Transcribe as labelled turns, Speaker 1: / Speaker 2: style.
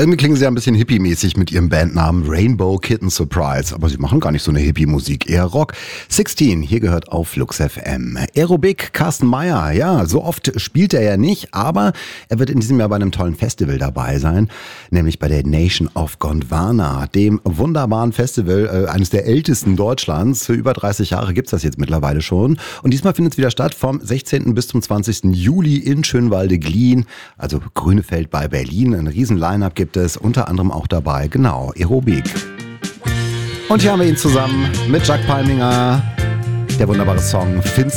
Speaker 1: Irgendwie klingen sie ja ein bisschen hippie-mäßig mit ihrem Bandnamen Rainbow Kitten Surprise. Aber sie machen gar nicht so eine Hippie-Musik, eher Rock. 16, hier gehört auf Flux FM. Aerobic, Carsten Meyer. Ja, so oft spielt er ja nicht, aber er wird in diesem Jahr bei einem tollen Festival dabei sein. Nämlich bei der Nation of Gondwana, dem wunderbaren Festival, eines der ältesten Deutschlands. Für über 30 Jahre gibt's das jetzt mittlerweile schon. Und diesmal findet es wieder statt vom 16. bis zum 20. Juli in Schönwalde-Glien, also Grünefeld bei Berlin. Ein riesen Line-Up gibt es, unter anderem auch dabei, genau, Aerobic. Und hier haben wir ihn zusammen mit Jacques Palminger, der wunderbare Song